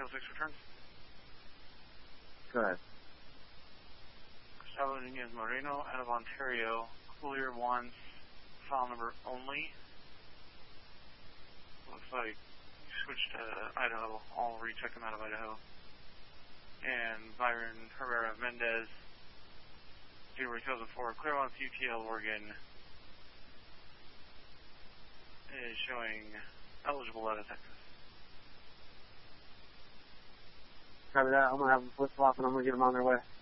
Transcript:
306 return. Go ahead. Gustavo Nunez Moreno out of Ontario. Clear wants file number only. Looks like you switched to Idaho. I'll recheck him out of Idaho. And Byron Herrera Mendez, 2004, clear wants UTL Oregon. Is showing eligible out of Texas. Copy that. I'm going to have them flip-flop and I'm going to get them on their way.